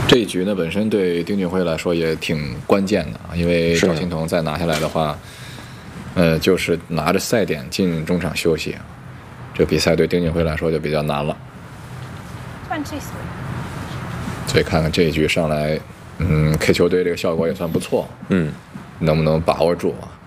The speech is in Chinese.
这一局呢，本身对丁俊晖来说也挺关键的啊，因为赵欣彤再拿下来的话，就是拿着赛点进中场休息，这比赛对丁俊晖来说就比较难了。所以看看这一局上来，K 球队这个效果也算不错，能不能把握住啊？